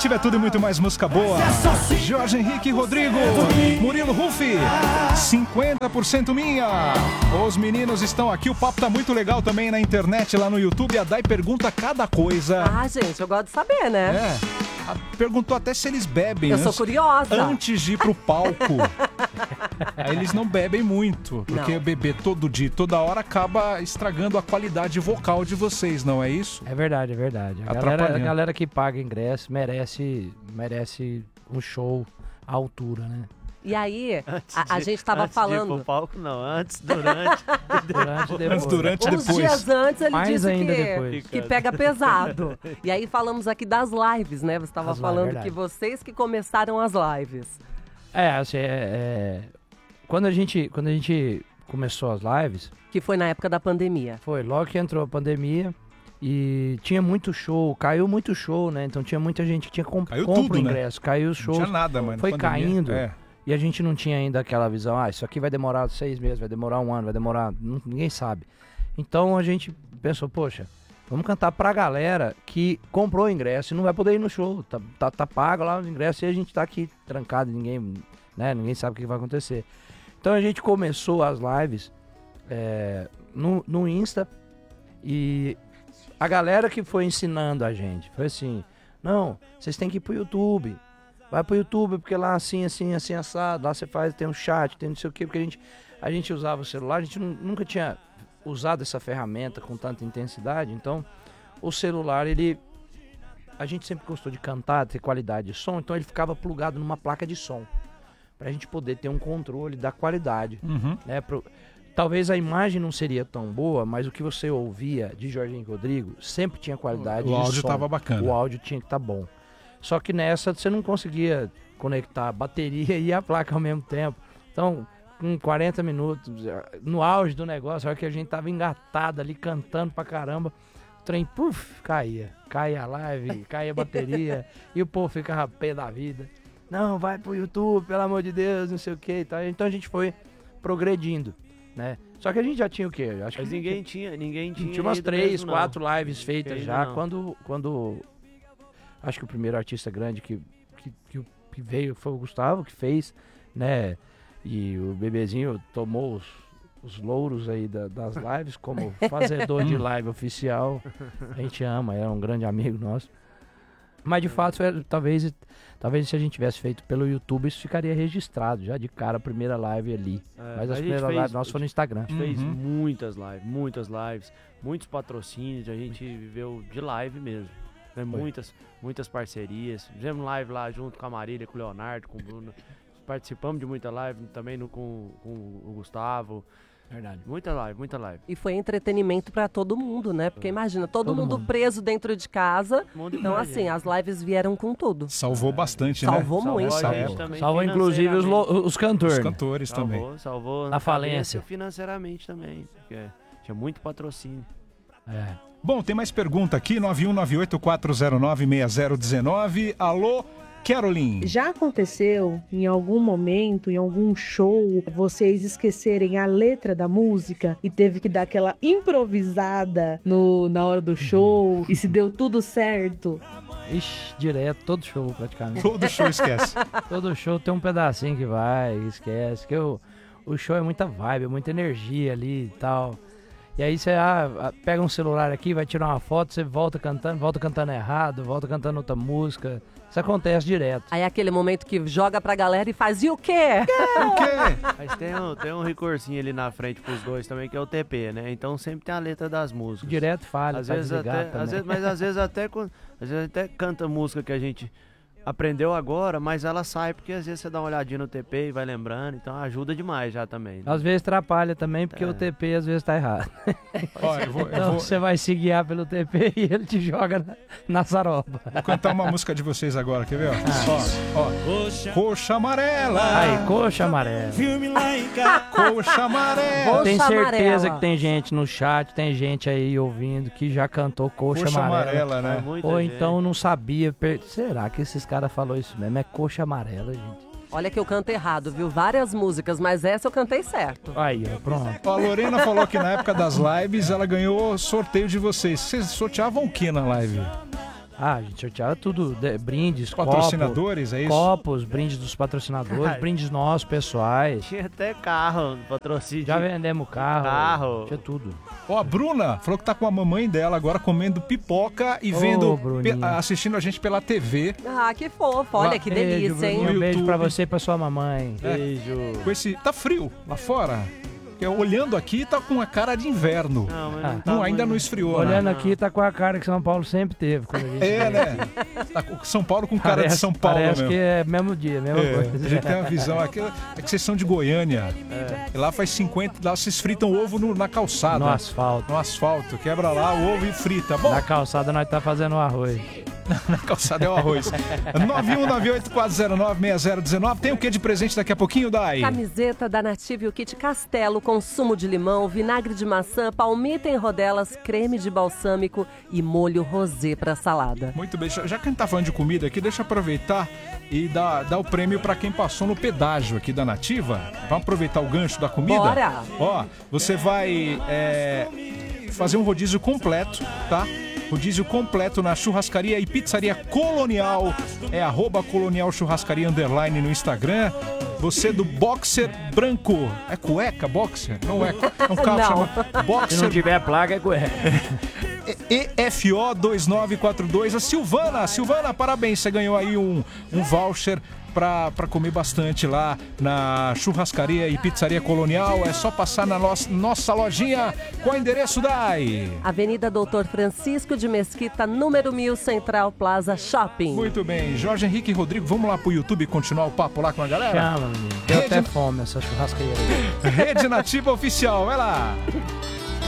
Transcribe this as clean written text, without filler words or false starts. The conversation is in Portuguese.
Ativa é tudo e muito mais música boa. Jorge Henrique Rodrigo, Murilo Rufi, 50% minha. Os meninos estão aqui, o papo tá muito legal também na internet, lá no YouTube. A Dai pergunta cada coisa. Ah, gente, eu gosto de saber, né? Perguntou até se eles bebem. Eu sou curiosa. Antes de ir pro palco. Aí eles não bebem muito, porque beber todo dia, toda hora, acaba estragando a qualidade vocal de vocês, não é isso? É verdade, é verdade. A galera que paga ingresso merece um show à altura, né? E aí, a gente tava falando... Antes de ir pro palco, não. Antes, durante e depois. Antes, durante e depois. Uns dias antes ele Mais disse ainda depois. que pega pesado. E aí falamos aqui das lives, né? Você estava falando que vocês que começaram as lives. Assim, quando a gente começou as lives... Que foi na época da pandemia. Foi, logo que entrou a pandemia e tinha muito show, caiu muito show, né? Então tinha muita gente que tinha compra o ingresso, né? Caiu os shows. Não tinha nada, mano. Foi caindo. E a gente não tinha ainda aquela visão, isso aqui vai demorar 6 meses, vai demorar 1 ano, vai demorar... Ninguém sabe. Então a gente pensou, poxa, vamos cantar pra galera que comprou o ingresso e não vai poder ir no show. Tá pago lá o ingresso e a gente tá aqui trancado, ninguém sabe o que vai acontecer. Então a gente começou as lives no Insta e a galera que foi ensinando a gente foi assim, não, vocês têm que ir pro YouTube. Vai pro YouTube, porque lá assim, assado, lá você tem um chat, tem não sei o quê, porque a gente usava o celular, a gente nunca tinha usado essa ferramenta com tanta intensidade, então o celular, a gente sempre gostou de cantar, ter qualidade de som, então ele ficava plugado numa placa de som, pra gente poder ter um controle da qualidade, né, talvez a imagem não seria tão boa, mas o que você ouvia de Jorge Henrique Rodrigo sempre tinha qualidade de som. O áudio tava bacana. O áudio tinha que estar bom. Só que nessa você não conseguia conectar a bateria e a placa ao mesmo tempo. Então, com 40 minutos, no auge do negócio, a hora que a gente tava engatado ali, cantando pra caramba, o trem, caía. Caía a live, caía a bateria, e o povo ficava pé da vida. Não, vai pro YouTube, pelo amor de Deus, não sei o que e tal. Então a gente foi progredindo, né? Só que a gente já tinha o quê? Acho Mas que ninguém tinha tinha umas 3, 4 lives feitas já, não. quando acho que o primeiro artista grande que veio foi o Gustavo, que fez, né? E o bebezinho tomou os louros aí das lives como fazedor de live oficial. A gente ama, é um grande amigo nosso. Mas de fato, talvez se a gente tivesse feito pelo YouTube, isso ficaria registrado já de cara, a primeira live ali. Mas as primeiras lives nossas foram no Instagram. A gente fez muitas lives, muitos patrocínios, a gente viveu de live mesmo. Né? Muitas parcerias. Fizemos live lá junto com a Marília, com o Leonardo, com o Bruno. Participamos de muita live também com o Gustavo. Verdade. Muita live. E foi entretenimento pra todo mundo, né? Porque imagina, todo mundo preso dentro de casa. Então, assim, as lives vieram com tudo. Salvou bastante, Salvou né? muito. Salvou inclusive os cantores. Os cantores também. Salvou na falência. Financeiramente também. Porque tinha muito patrocínio. Bom, tem mais pergunta aqui, 9198-409-6019. Alô, Caroline. Já aconteceu em algum momento, em algum show, vocês esquecerem a letra da música e teve que dar aquela improvisada na hora do show e se deu tudo certo? Ixi, direto, todo show praticamente. Todo show esquece. Todo show tem um pedacinho que vai, esquece. Que o show é muita vibe, é muita energia ali e tal. E aí você pega um celular aqui, vai tirar uma foto, você volta cantando errado, volta cantando outra música. Isso acontece direto. Aí é aquele momento que joga pra galera e faz, e o quê? O quê? Mas tem um recursinho ali na frente pros dois também, que é o TP, né? Então sempre tem a letra das músicas. Direto falha, às vezes até canta música que a gente aprendeu agora, mas ela sai, porque às vezes você dá uma olhadinha no TP e vai lembrando, então ajuda demais já também. Né? Às vezes atrapalha também, porque o TP às vezes tá errado. Então você vai se guiar pelo TP e ele te joga na saroba. Vou cantar uma música de vocês agora, quer ver? Ó. Coxa Amarela. Aí, Coxa Amarela. Coxa Amarela. Tenho certeza que tem gente no chat, tem gente aí ouvindo que já cantou Coxa Amarela, né? Ou então não sabia. Será que esses caras falaram isso mesmo? É Coxa Amarela, gente. Olha que eu canto errado, viu? Várias músicas, mas essa eu cantei certo. Aí, ó, pronto. A Lorena falou que na época das lives ela ganhou sorteio de vocês. Vocês sorteavam o que na live? Ah, a gente sorteava tudo, brindes, Patrocinadores, é isso? copos, brindes dos patrocinadores, brindes nossos, pessoais. Tinha até carro no patrocínio. Já vendemos carro, tinha tudo. Ó, a Bruna falou que tá com a mamãe dela agora comendo pipoca e assistindo a gente pela TV. Ah, que fofo. Olha, que delícia, hein? Um beijo pra você e pra sua mamãe. Beijo. Com esse... Tá frio lá fora? Porque olhando aqui, tá com a cara de inverno. Não, mas não tá ainda não esfriou, Olhando né? aqui, tá com a cara que São Paulo sempre teve. Quando a gente né? Tá com São Paulo com cara de São Paulo parece mesmo. que é mesmo dia, mesma coisa. A gente tem uma visão aqui, é que vocês são de Goiânia. E lá faz 50, lá vocês fritam ovo na calçada. No asfalto. No asfalto, quebra lá o ovo e frita. Bom, Na calçada nós tá fazendo o arroz. na calçada é o arroz. 9198-409-6019. Tem o que de presente daqui a pouquinho, Dai? Camiseta da Nativa e o kit Castelo com sumo de limão, vinagre de maçã, palmito em rodelas, creme de balsâmico e molho rosé pra salada. Muito bem, já que a gente tá falando de comida aqui, deixa eu aproveitar e dar o prêmio pra quem passou no pedágio aqui da Nativa. Vamos aproveitar o gancho da comida? Bora! Ó, você vai fazer um rodízio completo, tá? Rodízio completo na churrascaria e pizzaria Colonial. É @Colonial Churrascaria _ no Instagram. Você do boxer branco. É cueca, boxer? Não é. É um carro Não. chamado Se boxer não tiver placa, é cueca. EFO 2942. A Silvana, parabéns. Você ganhou aí um voucher pra comer bastante lá na churrascaria e pizzaria Colonial. É só passar na nossa lojinha. Qual o endereço, Dai? Avenida Doutor Francisco de Mesquita, número 1000, Central Plaza Shopping. Muito bem. Jorge Henrique e Rodrigo, vamos lá pro YouTube e continuar o papo lá com a galera? Chama, menino. Deu até fome essa churrasqueira. Rede Nativa Oficial, vai lá.